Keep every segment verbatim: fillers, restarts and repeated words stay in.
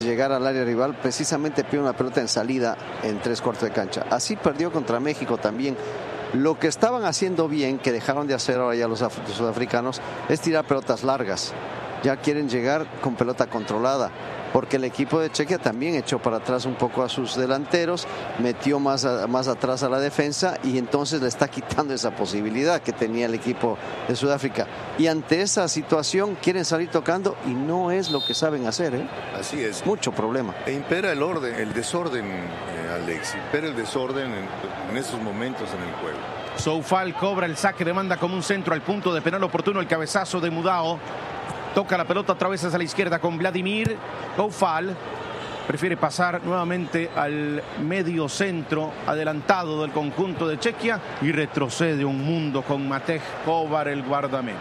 llegar al área rival, precisamente pierde una pelota en salida en tres cuartos de cancha. Así perdió contra México también. Lo que estaban haciendo bien, que dejaron de hacer ahora ya los sudafricanos, es tirar pelotas largas. Ya quieren llegar con pelota controlada, porque el equipo de Chequia también echó para atrás un poco a sus delanteros, metió más, a, más atrás a la defensa y entonces le está quitando esa posibilidad que tenía el equipo de Sudáfrica. Y ante esa situación quieren salir tocando y no es lo que saben hacer, ¿eh? Así es. Mucho problema. E impera el orden, el desorden, eh, Alex. Impera el desorden en, en esos momentos en el juego. Soufal cobra el saque de banda como un centro al punto de penal oportuno, el cabezazo de Mudao. Toca la pelota otra vez hacia la izquierda con Vladimir Soufal. Prefiere pasar nuevamente al medio centro adelantado del conjunto de Chequia y retrocede un mundo con Matej Kovar, el guardameta.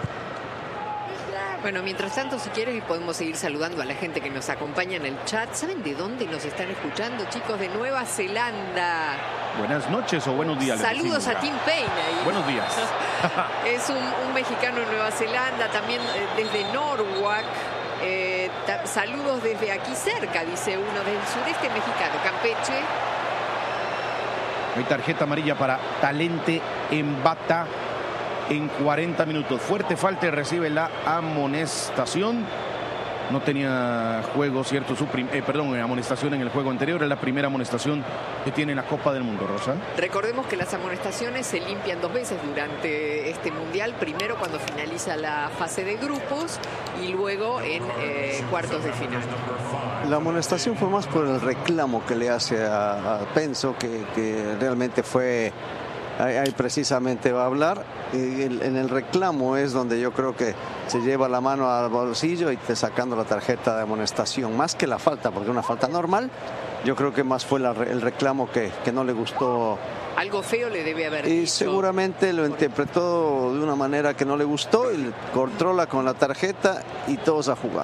Bueno, mientras tanto, si quieres, podemos seguir saludando a la gente que nos acompaña en el chat. ¿Saben de dónde nos están escuchando, chicos? De Nueva Zelanda. Buenas noches o buenos días. Saludos a Tim Payne ahí. Buenos días. Es un, un mexicano en Nueva Zelanda, también eh, desde Norwalk. Eh, saludos desde aquí cerca, dice uno, del sureste mexicano, Campeche. Hay tarjeta amarilla para Talente Embata en cuarenta minutos. Fuerte falta y recibe la amonestación. No tenía juego, ¿cierto? Su prim eh, perdón, amonestación en el juego anterior. Es la primera amonestación que tiene la Copa del Mundo, Rosa. Recordemos que las amonestaciones se limpian dos veces durante este Mundial. Primero cuando finaliza la fase de grupos y luego en eh, cuartos de final. La amonestación fue más por el reclamo que le hace a, a Penso, que, que realmente fue... Ahí precisamente va a hablar. En el reclamo es donde yo creo que se lleva la mano al bolsillo y te sacando la tarjeta de amonestación, más que la falta, porque una falta normal, yo creo que más fue la, el reclamo que, que no le gustó. Algo feo le debe haber y dicho. Seguramente lo interpretó de una manera que no le gustó y controla con la tarjeta y todos a jugar.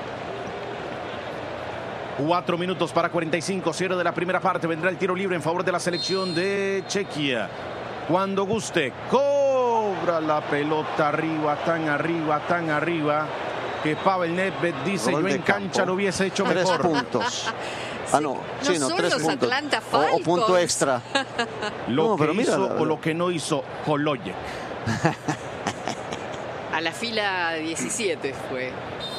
Cuatro minutos para cuarenta y cinco, cierre de la primera parte. Vendrá el tiro libre en favor de la selección de Chequia. Cuando guste, cobra la pelota arriba, tan arriba, tan arriba, que Pavel Nedved dice: yo en cancha lo hubiese hecho tres mejor. Puntos. Ah, no, sí, no no, son tres los puntos. Atlanta O, o punto Falcons. extra. Lo no, que pero mira, hizo la, la... o lo que no hizo Koloyek. A la fila diecisiete fue.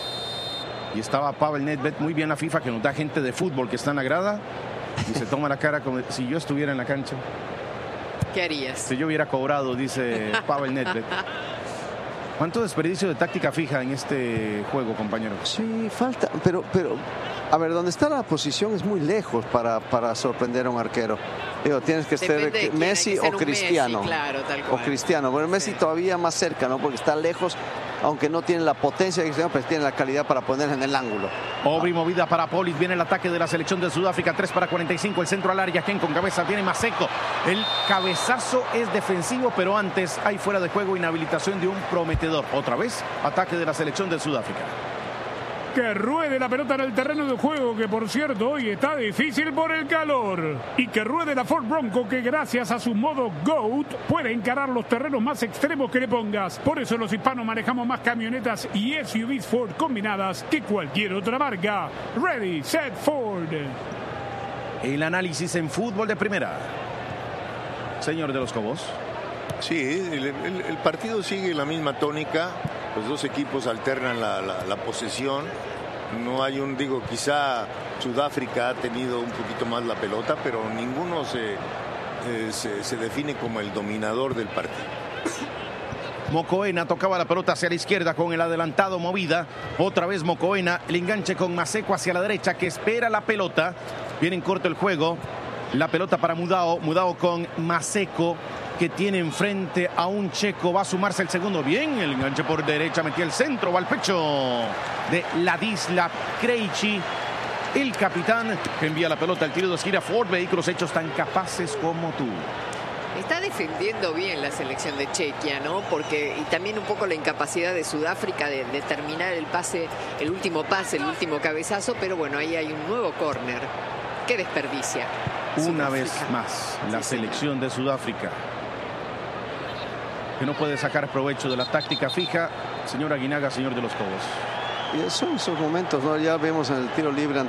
Y estaba Pavel Nedved, muy bien la FIFA, que nos da gente de fútbol que está en la grada y se toma la cara como si yo estuviera en la cancha. ¿Qué harías? Si yo hubiera cobrado, dice Pavel Nedved. ¿Cuánto desperdicio de táctica fija en este juego, compañero? Sí, falta, pero, pero, a ver, donde está la posición es muy lejos para, para sorprender a un arquero. Digo, tienes que ser Messi o Cristiano. Messi, claro, tal cual. O Cristiano. Bueno, Messi sí. Todavía más cerca, ¿no? Porque está lejos, aunque no tiene la potencia de Cristiano, pero tiene la calidad para poner en el ángulo. Obri movida para Polis, viene el ataque de la selección de Sudáfrica, tres para cuarenta y cinco, el centro al área, Ken con cabeza, tiene Maseko. El cabezazo es defensivo, pero antes hay fuera de juego inhabilitación de un prometedor. Otra vez, ataque de la selección de Sudáfrica. Que ruede la pelota en el terreno de juego, que por cierto hoy está difícil por el calor. Y que ruede la Ford Bronco, que gracias a su modo GOAT puede encarar los terrenos más extremos que le pongas. Por eso los hispanos manejamos más camionetas y S U Vs Ford combinadas que cualquier otra marca. Ready, set, Ford. El análisis en fútbol de primera. Señor de los Cobos. Sí, el, el, el partido sigue la misma tónica. Los dos equipos alternan la, la, la posesión. No hay un, digo, quizá Sudáfrica ha tenido un poquito más la pelota, pero ninguno se, eh, se, se define como el dominador del partido. Mokoena tocaba la pelota hacia la izquierda con el adelantado movida. Otra vez Mokoena, el enganche con Maseko hacia la derecha, que espera la pelota. Viene en corto el juego. La pelota para Mudao. Mudao con Maseko, que tiene enfrente a un checo. Va a sumarse el segundo. Bien, el enganche por derecha, metía el centro, va al pecho de Ladislav Krejci, el capitán, que envía la pelota al tiro de esquina. Ford, vehículos hechos tan capaces como tú. Está defendiendo bien la selección de Chequia, ¿no? Porque, y también un poco la incapacidad de Sudáfrica de, de terminar el pase, el último pase, el último cabezazo, pero bueno, ahí hay un nuevo córner. ¡Qué desperdicia! Una Sudáfrica. vez más, la Sí, selección señor. de Sudáfrica, que no puede sacar provecho de la táctica fija. Señor Aguinaga, señor de los Cobos. Y son esos momentos, ¿no? Ya vemos en el tiro libre